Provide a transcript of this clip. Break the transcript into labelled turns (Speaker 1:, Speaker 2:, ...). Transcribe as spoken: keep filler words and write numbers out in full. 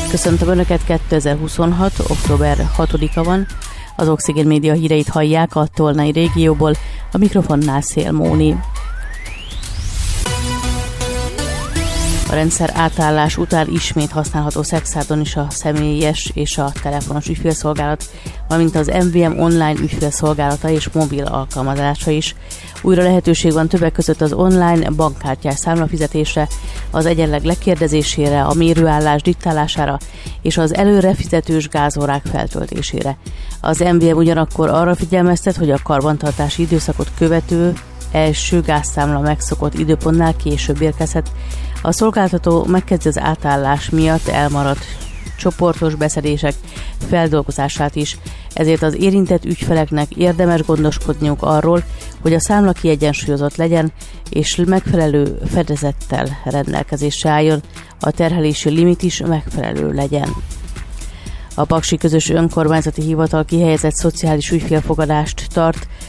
Speaker 1: Köszöntöm Önöket, kétezer-huszonhat. október hatodika van. Az Oxigén Média híreit hallják a Tolnai régióból, a mikrofonnál Szél Móni. A rendszer átállás után ismét használható Szexádon is a személyes és a telefonos ügyfélszolgálat, valamint az em vé em online ügyfélszolgálata és mobil alkalmazása is. Újra lehetőség van többek között az online bankkártyás számlafizetésre, az egyenleg lekérdezésére, a mérőállás diktálására és az előre fizetős gázórák feltöltésére. Az em vé em ugyanakkor arra figyelmeztet, hogy a karbantartási időszakot követő első gázszámla megszokott időpontnál később érkezhet. A szolgáltató megkezdi az átállás miatt elmaradt csoportos beszedések feldolgozását is, ezért az érintett ügyfeleknek érdemes gondoskodniuk arról, hogy a számla kiegyensúlyozott legyen és megfelelő fedezettel rendelkezésre álljon, a terhelési limit is megfelelő legyen. A Paksi Közös Önkormányzati Hivatal kihelyezett szociális ügyfélfogadást tart